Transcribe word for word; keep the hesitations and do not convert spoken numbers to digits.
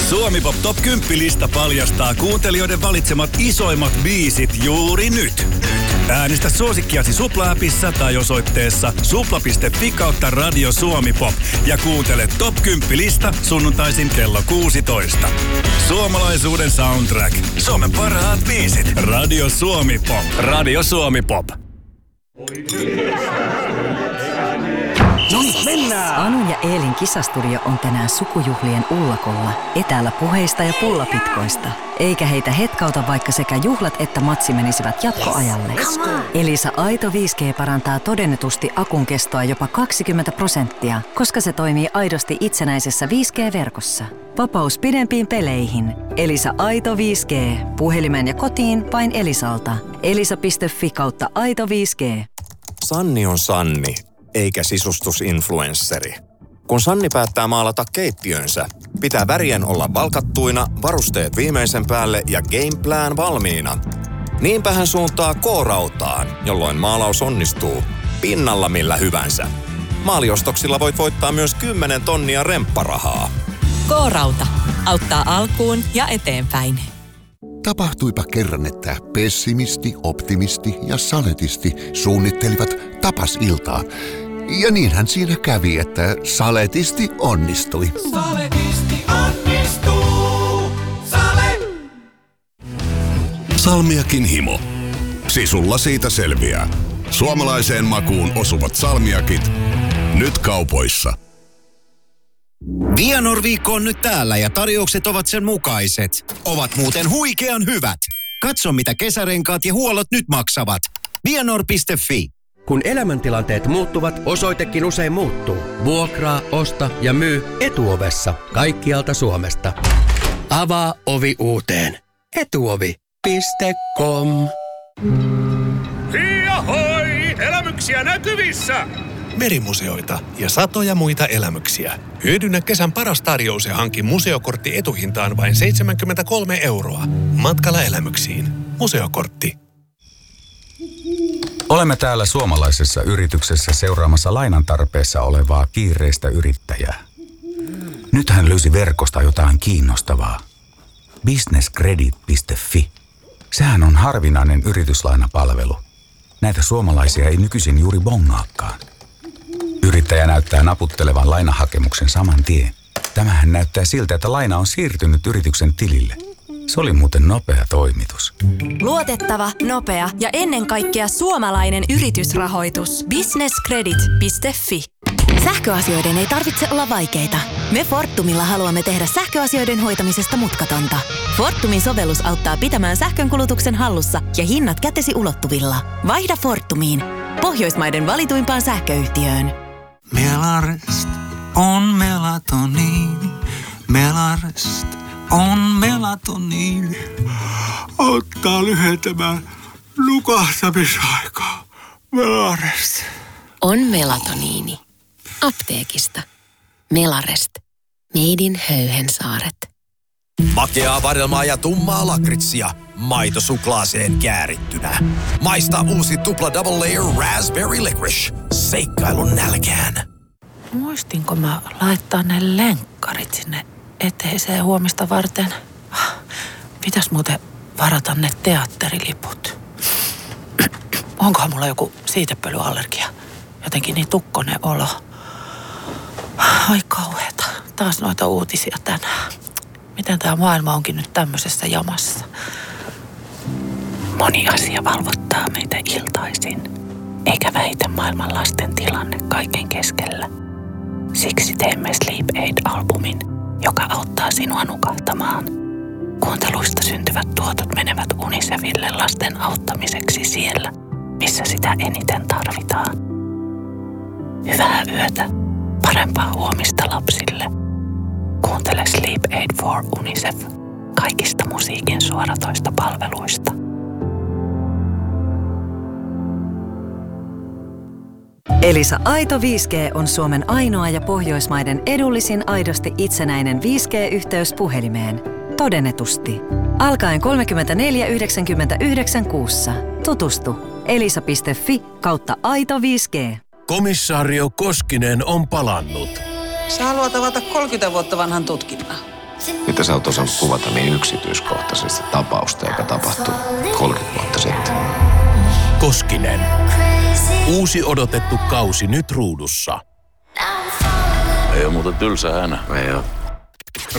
Suomi-pop Top kymmenen-lista paljastaa kuuntelijoiden valitsemat isoimmat biisit juuri nyt. Äänistä suosikkiasi Supla-appissa tai osoitteessa supla piste fi kautta Radio Suomi-pop ja kuuntele Top kymmenen-lista sunnuntaisin kello kuusitoista. Suomalaisuuden soundtrack. Suomen parhaat biisit. Radio Suomi-pop. Radio Suomi-pop. No niin, mennään! Anu ja Eelin kisastudio on tänään sukujuhlien ullakolla, etäällä puheista ja pullapitkoista. Eikä heitä hetkauta, vaikka sekä juhlat että matsi menisivät jatkoajalle. Elisa Aito viisi G parantaa todennetusti akun kestoa jopa kaksikymmentä prosenttia, koska se toimii aidosti itsenäisessä viisi G-verkossa. Vapaus pidempiin peleihin. Elisa Aito viisi G. Puhelimeen ja kotiin vain Elisalta. elisa piste fi kautta aito viisi G. Sanni on Sanni, eikä sisustusinfluensseri. Kun Sanni päättää maalata keittiönsä, pitää värien olla valkattuina, varusteet viimeisen päälle ja gameplan valmiina. Niinpä hän suuntaa K-rautaan, jolloin maalaus onnistuu pinnalla millä hyvänsä. Maaliostoksilla voit voittaa myös kymmenen tonnia rempparahaa. K-rauta auttaa alkuun ja eteenpäin. Tapahtuipa kerran, että pessimisti, optimisti ja saletisti suunnittelivat tapasiltaa. Ja niinhän siinä kävi, että saletisti onnistui. Saletisti onnistuu. Sale! Salmiakin himo. Sisulla siitä selviää. Suomalaiseen makuun osuvat salmiakit. Nyt kaupoissa. Vianor-viikko on nyt täällä ja tarjoukset ovat sen mukaiset. Ovat muuten huikean hyvät. Katso mitä kesärenkaat ja huollot nyt maksavat. vianor piste fi. Kun elämäntilanteet muuttuvat, osoitekin usein muuttuu. Vuokraa, osta ja myy Etuovessa kaikkialta Suomesta. Avaa ovi uuteen. Etuovi piste com. Hiahoi! Elämyksiä näkyvissä! Merimuseoita ja satoja muita elämyksiä. Hyödynnä kesän paras tarjous ja hanki museokortti etuhintaan vain seitsemänkymmentäkolme euroa. Matkalla elämyksiin. Museokortti. Olemme täällä suomalaisessa yrityksessä seuraamassa lainan tarpeessa olevaa kiireistä yrittäjää. Nyt hän löysi verkosta jotain kiinnostavaa. business credit piste fi. Sehän on harvinainen yrityslainapalvelu. Näitä suomalaisia ei nykyisin juuri bongaakaan. Yrittäjä näyttää naputtelevan lainahakemuksen saman tien. Tämähän näyttää siltä, että laina on siirtynyt yrityksen tilille. Se oli muuten nopea toimitus. Luotettava, nopea ja ennen kaikkea suomalainen yritysrahoitus. business credit piste fi. Sähköasioiden ei tarvitse olla vaikeita. Me Fortumilla haluamme tehdä sähköasioiden hoitamisesta mutkatonta. Fortumin sovellus auttaa pitämään sähkönkulutuksen hallussa ja hinnat kätesi ulottuvilla. Vaihda Fortumiin. Pohjoismaiden valituimpaan sähköyhtiöön. Melarest on melatoniini. Melarest on melatoniini. Auttaa lyhentämään nukahtamisaikaa. Melarest. On melatoniini. Apteekista. Melarest. Made in Höyhensaaret. Makeaa vadelmaa ja tummaa lakritsia. Maito suklaaseen käärittynä. Maista uusi tupla double layer raspberry licorice. Seikkailun nälkään. Muistinko mä laittaa ne lenkkarit sinne eteiseen huomista varten? Pitäis muuten varata ne teatteriliput. Onkohan mulla joku siitepölyallergia? Jotenkin niin tukkonen olo. Ai kauheeta. Taas noita uutisia tänään. Miten tää maailma onkin nyt tämmöisessä jamassa? Moni asia valvottaa meitä iltaisin, eikä väitä maailman lasten tilanne kaiken keskellä. Siksi teemme Sleep Aid-albumin, joka auttaa sinua nukahtamaan. Kuunteluista syntyvät tuotot menevät Unicefille lasten auttamiseksi siellä, missä sitä eniten tarvitaan. Hyvää yötä, parempaa huomista lapsille. Kuuntele Sleep Aid for Unicef kaikista musiikin suoratoista palveluista. Elisa Aito viisi G on Suomen ainoa ja Pohjoismaiden edullisin aidosti itsenäinen viisi G-yhteys puhelimeen. Todennetusti. Alkaen kolmekymmentäneljä yhdeksänkymmentäyhdeksän kuussa. Tutustu. elisa piste fi kautta aito viisi G. Komissaario Koskinen on palannut. Sä haluat avata kolmekymmentä vuotta vanhan tutkinnan. Miten sä oot osannut kuvata niin yksityiskohtaisesti tapausta, joka tapahtui kolmekymmentä vuotta sitten? Koskinen. Uusi odotettu kausi nyt ruudussa. Ei ole muuten tylsä hänä. Ei oo.